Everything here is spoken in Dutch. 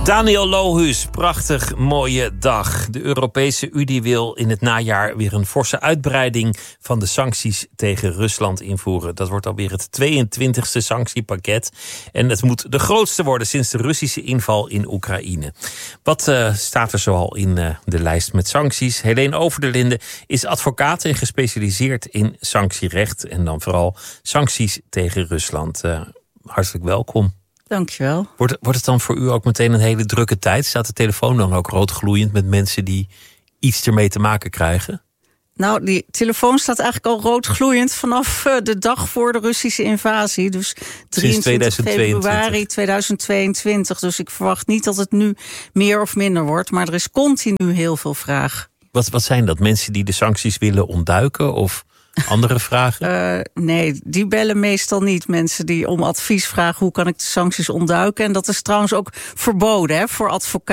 Daniel Lohus, prachtig mooie dag. De Europese Unie wil in het najaar weer een forse uitbreiding van de sancties tegen Rusland invoeren. Dat wordt alweer het 22e sanctiepakket. En het moet de grootste worden sinds de Russische inval in Oekraïne. Wat staat er zoal in de lijst met sancties? Helene Over der Linden is advocaat en gespecialiseerd in sanctierecht. En dan vooral sancties tegen Rusland. Hartelijk welkom. Dankjewel. Wordt het dan voor u ook meteen een hele drukke tijd? Staat de telefoon dan ook roodgloeiend met mensen die iets ermee te maken krijgen? Nou, die telefoon staat eigenlijk al roodgloeiend vanaf de dag voor de Russische invasie. Dus 23 februari 2022. Dus ik verwacht niet dat het nu meer of minder wordt. Maar er is continu heel veel vraag. Wat zijn dat? Mensen die de sancties willen ontduiken of andere vragen? Nee, die bellen meestal niet. Mensen die om advies vragen, hoe kan ik de sancties ontduiken? En dat is trouwens ook verboden voor advocaten.